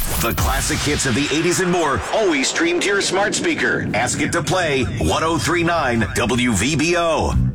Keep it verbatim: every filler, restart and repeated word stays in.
The classic hits of the eighties and more, always streamed to your smart speaker. Ask it to play ten thirty-nine W V B O.